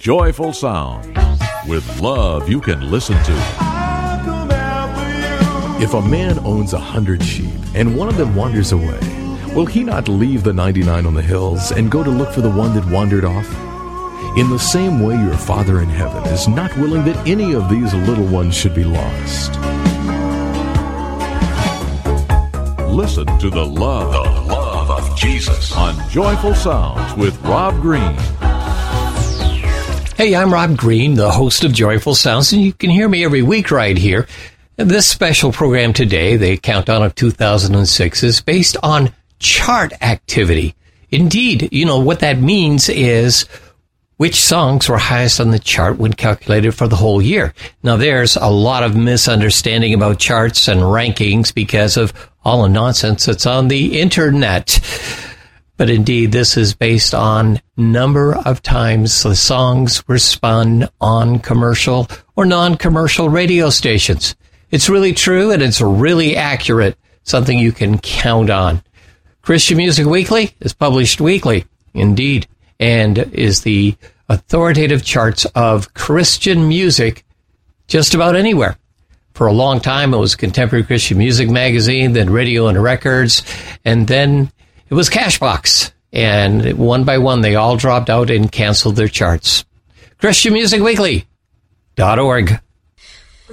Joyful Sounds, with love you can listen to. If a man owns 100 sheep and one of them wanders away, will he not leave the 99 on the hills and go to look for the one that wandered off? In the same way, your Father in heaven is not willing that any of these little ones should be lost. Listen to the love of Jesus on Joyful Sounds with Rob Green. Hey, I'm Rob Green, the host of Joyful Sounds, and you can hear me every week right here. This special program today, the Countdown of 2006, is based on chart activity. Indeed, you know, what that means is which songs were highest on the chart when calculated for the whole year. Now, there's a lot of misunderstanding about charts and rankings because of all the nonsense that's on the internet. But indeed, this is based on number of times the songs were spun on commercial or non-commercial radio stations. It's really true and it's really accurate, something you can count on. Christian Music Weekly is published weekly, indeed, and is the authoritative charts of Christian music just about anywhere. For a long time, it was Contemporary Christian Music Magazine, then Radio and Records, and then it was Cashbox. And one by one, they all dropped out and canceled their charts. ChristianMusicWeekly.org.